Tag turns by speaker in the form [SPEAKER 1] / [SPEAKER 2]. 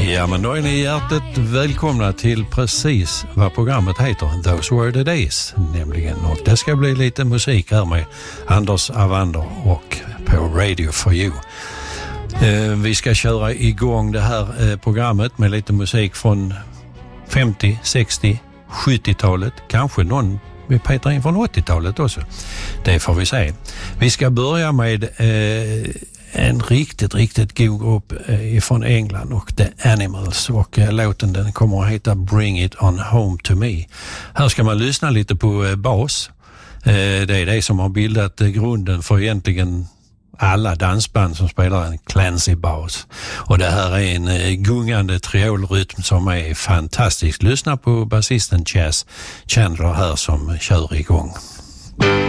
[SPEAKER 1] Ja, men då är ni hjärtligt välkomna till precis vad programmet heter, Those Were the Days, nämligen. Och det ska bli lite musik här med Anders Avander och på Radio for You. Vi ska köra igång det här programmet med lite musik från 50, 60, 70-talet, kanske någon vi petar in från 80-talet också. Det får vi se. Vi ska börja med en riktigt god grupp från England och The Animals, och låten den kommer att heta Bring It On Home To Me. Här ska man lyssna lite på bas. Det är det som har bildat grunden för egentligen alla dansband som spelar en Clancy bas. Och det här är en gungande triolrytm som är fantastisk. Lyssna på basisten Chas Chandler här som kör igång.